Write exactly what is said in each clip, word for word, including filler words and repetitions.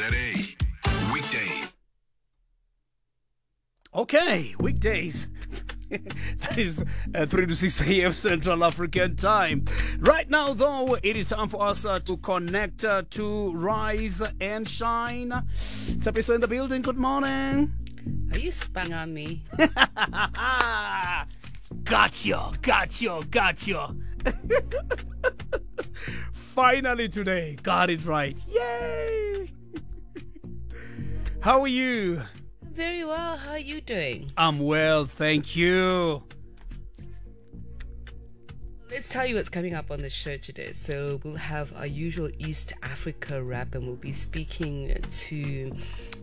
Z A. Weekdays. Okay, weekdays. That is uh, three to six a.m. Central African time. Right now, though, it is time for us uh, to connect uh, to Rise and Shine. Tsepiso in the building. Good morning. Are you spang on me? Gotcha, gotcha, gotcha. Finally today, got it right. Yay! How are you? Very well. How are you doing? I'm well, thank you. Let's tell you what's coming up on the show today. So we'll have our usual East Africa wrap, and we'll be speaking to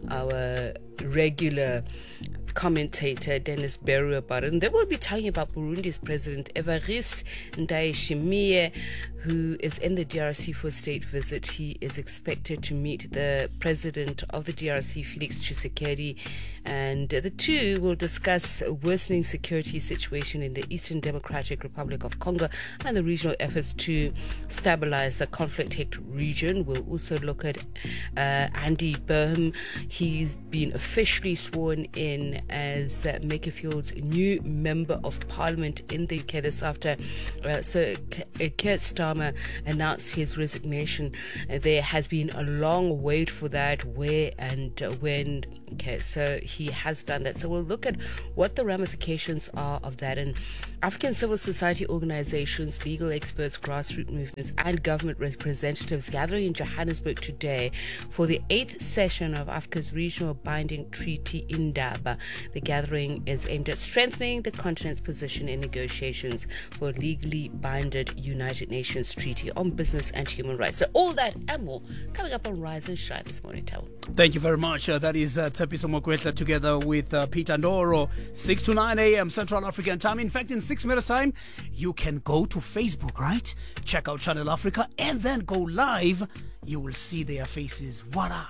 our regular commentator Dennis Beru about it. And then we'll be telling you about Burundi's President Evariste Ndayishimiye, who is in the D R C for a state visit. He is expected to meet the president of the D R C, Felix Tshisekedi, and the two will discuss a worsening security situation in the Eastern Democratic Republic of Congo and the regional efforts to stabilize the conflict-hit region. We'll also look at uh, Andy Burnham. He's been officially sworn in as uh, Makerfield's new Member of Parliament in the U K. This after uh, Sir Keir Starmer announced his resignation. Uh, there has been a long wait for that, where and uh, when. Okay, so he has done that. So we'll look at what the ramifications are of that. And African civil society organizations, legal experts, grassroots movements, and government representatives gathering in Johannesburg today for the eighth session of Africa's Regional Binding Treaty Indaba. The gathering is aimed at strengthening the continent's position in negotiations for a legally binded United Nations Treaty on Business and Human Rights. So all that and more coming up on Rise and Shine this morning, Tao. Thank you very much. Uh, that is uh, Tsepiso Mokwetla together with uh, Peter Ndoro, six to nine a.m. Central African time. In fact, in six minutes time, you can go to Facebook, right? Check out Channel Africa and then go live. You will see their faces. Voila!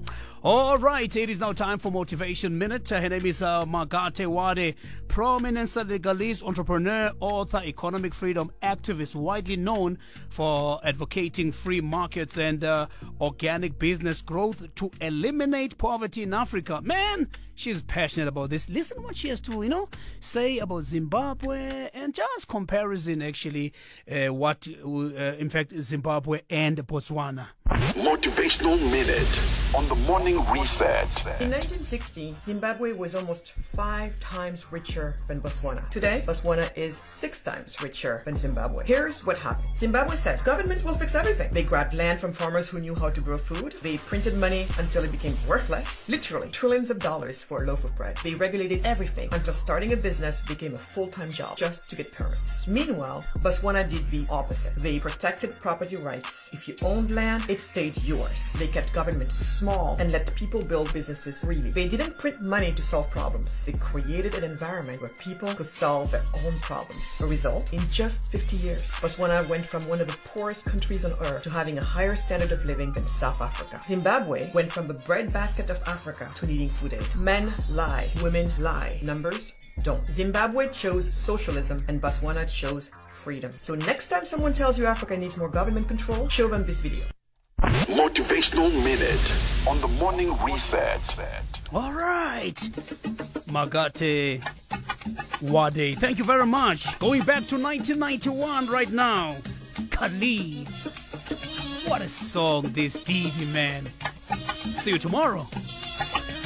All right, it is now time for Motivation Minute. Her name is uh, Magate Wade, prominent Senegalese entrepreneur, author, economic freedom activist, widely known for advocating free markets and uh, organic business growth to eliminate poverty in Africa. Man, she's passionate about this. Listen what she has to, you know, say about Zimbabwe and just comparison, actually, uh, what, uh, in fact, Zimbabwe and Botswana. Motivational Minute on the Morning Reset. In nineteen sixty, Zimbabwe was almost five times richer than Botswana. Today, Botswana is six times richer than Zimbabwe. Here's what happened. Zimbabwe said, government will fix everything. They grabbed land from farmers who knew how to grow food. They printed money until it became worthless. Literally, trillions of dollars for a loaf of bread. They regulated everything until starting a business became a full-time job just to get permits. Meanwhile, Botswana did the opposite. They protected property rights. If you owned land, it stayed yours. They kept government small and let people build businesses freely. They didn't print money to solve problems. They created an environment where people could solve their own problems. The result? In just fifty years, Botswana went from one of the poorest countries on earth to having a higher standard of living than South Africa. Zimbabwe went from the breadbasket of Africa to needing food aid. Men lie, women lie, numbers don't. Zimbabwe chose socialism and Botswana chose freedom. So next time someone tells you Africa needs more government control, show them this video. Motivational Minute on the Morning Reset. All right, Magate Wade, thank you very much. Going back to nineteen ninety-one right now. Khalid. What a song this Didi, man. See you tomorrow.